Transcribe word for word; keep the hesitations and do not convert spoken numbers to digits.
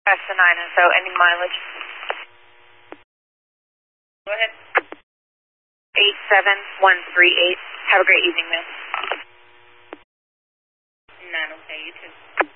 That's the nine S O, ending mileage. Go ahead. eight seven one three eight. Have a great evening, ma'am. Nine, okay, you too.